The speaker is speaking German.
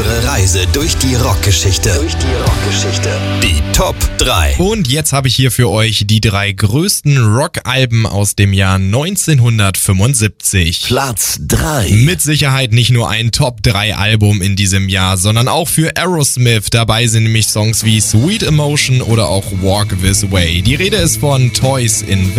Eure Reise durch die Rockgeschichte. Die Top 3. Und jetzt habe ich hier für euch die 3 größten Rockalben aus dem Jahr 1975. Platz 3. Mit Sicherheit nicht nur ein Top 3 Album in diesem Jahr, sondern auch für Aerosmith. Dabei sind nämlich Songs wie Sweet Emotion oder auch Walk This Way. Die Rede ist von Toys in